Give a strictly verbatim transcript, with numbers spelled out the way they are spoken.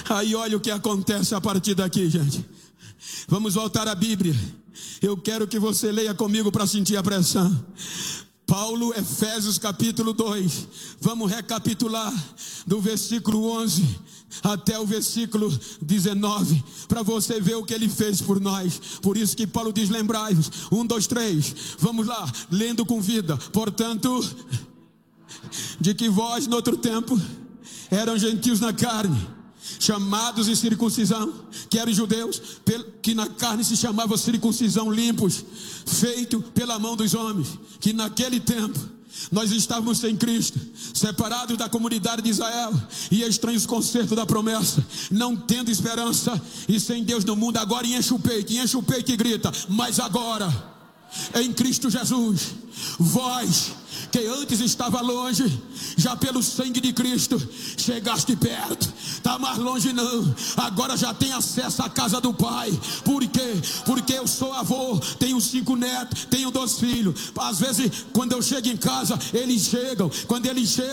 Aí olha o que acontece a partir daqui, gente. Vamos voltar à Bíblia. Eu quero que você leia comigo para sentir a pressão. Paulo, Efésios capítulo dois. Vamos recapitular do versículo onze até o versículo dezenove, para você ver o que ele fez por nós. Por isso que Paulo diz: lembrai-vos. Um, dois, três. Vamos lá, lendo com vida. Portanto, de que vós no outro tempo eram gentios na carne, chamados em circuncisão, que eram judeus, que na carne se chamava circuncisão, limpos, feito pela mão dos homens, que naquele tempo nós estávamos sem Cristo, separados da comunidade de Israel e estranhos concerto da promessa, não tendo esperança e sem Deus no mundo. Agora enche o peito, enche o peito e grita: mas agora, em Cristo Jesus, vós que antes estava longe, já pelo sangue de Cristo chegaste perto. Está mais longe não, agora já tem acesso à casa do Pai. Por quê? Porque eu sou avô, tenho cinco netos, tenho dois filhos. Às vezes quando eu chego em casa, eles chegam. Quando eles chegam,